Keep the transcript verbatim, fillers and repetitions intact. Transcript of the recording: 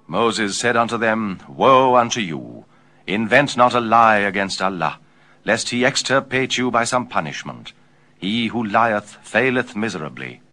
Moses said unto them, Woe unto you! Invent not a lie against Allah, lest he extirpate you by some punishment. He who lieth faileth miserably.